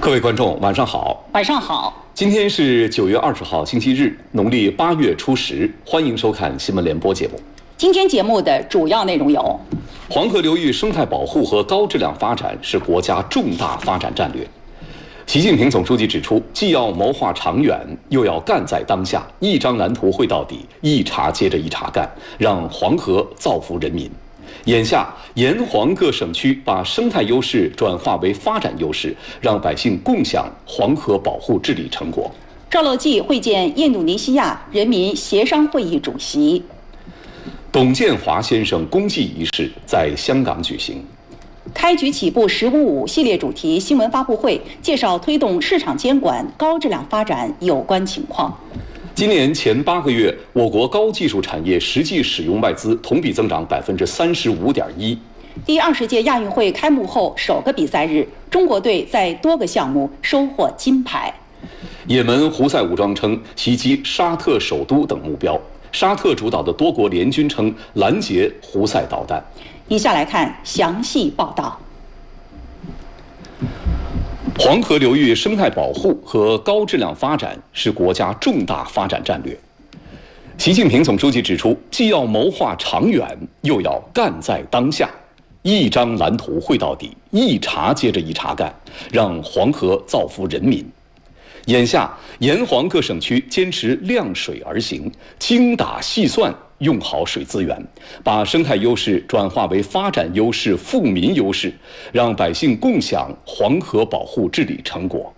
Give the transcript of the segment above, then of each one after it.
各位观众，晚上好。 晚上好。 今天是9月20号，星期日，农历8月初10。欢迎收看新闻联播节目。 今天节目的主要内容有： 黄河流域生态保护和高质量发展是国家重大发展战略。习近平总书记指出，既要谋划长远，又要干在当下，一张蓝图绘到底，一茬接着一茬干，让黄河造福人民。眼下，沿黄各省区把生态优势转化为发展优势，让百姓共享黄河保护治理成果。 赵乐际会见印度尼西亚人民协商会议主席。 董建华先生公祭仪式在香港举行。 开局起步“15+5”系列主题新闻发布会，介绍推动市场监管、高质量发展有关情况。 今年前8个月，我国高技术产业实际使用外资同比增长35.1%。 第20届亚运会开幕后首个比赛日，中国队在多个项目收获金牌。 也门胡塞武装称袭击沙特首都等目标，沙特主导的多国联军称拦截胡塞导弹。 以下来看详细报道。 黄河流域生态保护和高质量发展是国家重大发展战略。习近平总书记指出，既要谋划长远，又要干在当下，一张蓝图绘到底，一茬接着一茬干，让黄河造福人民。眼下，沿黄各省区坚持量水而行，精打细算用好水资源，把生态优势转化为发展优势、富民优势，让百姓共享黄河保护治理成果。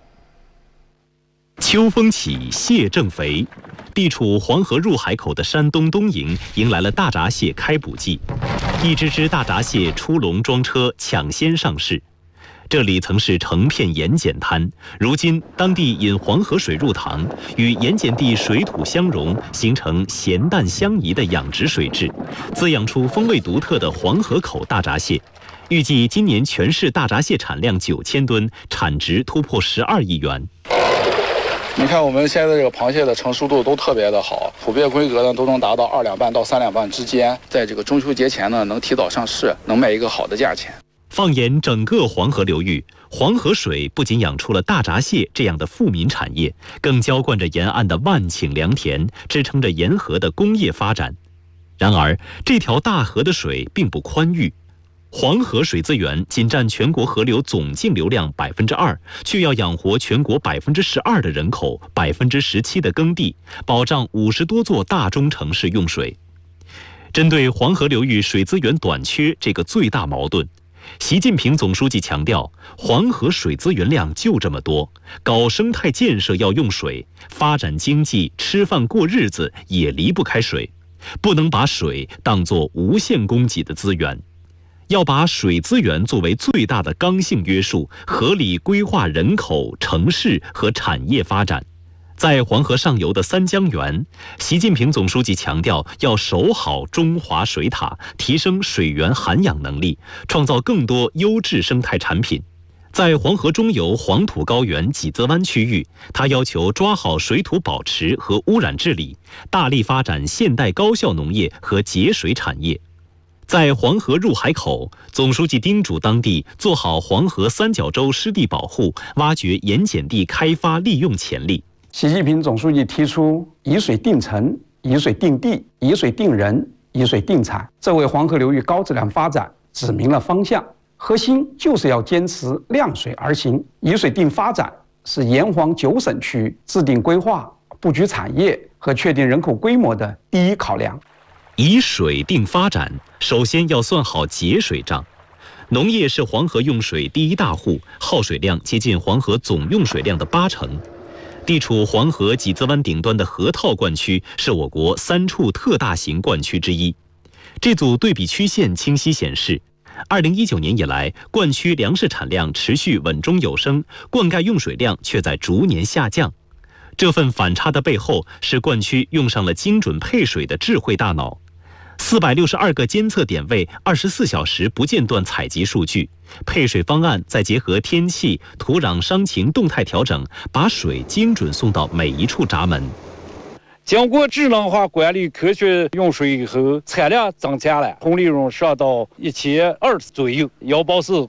秋风起，蟹正肥。地处黄河入海口的山东东营迎来了大闸蟹开捕季，一只只大闸蟹出笼装车，抢先上市。这里曾是成片盐碱滩，如今当地引黄河水入塘，与盐碱地水土相融，形成咸淡相宜的养殖水质，滋养出风味独特的黄河口大闸蟹。预计今年全市大闸蟹产量9000吨，产值突破12亿元。 你看我们现在这个螃蟹的成熟度都特别的好，普遍规格呢都能达到2两半到3两半之间，在这个中秋节前呢能提早上市，能卖一个好的价钱。 放眼整个黄河流域，黄河水不仅养出了大闸蟹这样的富民产业，更浇灌着沿岸的万顷良田，支撑着沿河的工业发展。然而，这条大河的水并不宽裕，黄河水资源仅占全国河流总净流量2%，却要养活全国12%的人口，17%的耕地，保障50多座大中城市用水。针对黄河流域水资源短缺这个最大矛盾，习近平总书记强调，黄河水资源量就这么多，搞生态建设要用水，发展经济、吃饭过日子也离不开水，不能把水当作无限供给的资源，要把水资源作为最大的刚性约束，合理规划人口、城市和产业发展。在黄河上游的三江源，习近平总书记强调要守好中华水塔，提升水源涵养能力，创造更多优质生态产品。在黄河中游黄土高原济泽湾区域，他要求抓好水土保持和污染治理，大力发展现代高效农业和节水产业。在黄河入海口，总书记叮嘱当地做好黄河三角洲湿地保护，挖掘盐碱地开发利用潜力。 习近平总书记提出以水定城、以水定地、以水定人、以水定产，这为黄河流域高质量发展指明了方向。核心就是要坚持量水而行，以水定发展是沿黄9省区制定规划、布局产业和确定人口规模的第一考量。 以水定发展，首先要算好节水账。农业是黄河用水第一大户，耗水量接近黄河总用水量的80%。地处黄河济泽湾顶端的河套灌区是我国3处特大型灌区之一。这组对比曲线清晰显示，2019年以来，灌区粮食产量持续稳中有升，灌溉用水量却在逐年下降。这份反差的背后是灌区用上了精准配水的智慧大脑。462个监测点位，24小时不间断采集数据，配水方案再结合天气、土壤伤情动态调整，把水精准送到每一处闸门。 经过智能化管理、科学用水以后，产量增加了，净利润上到1020左右，要保持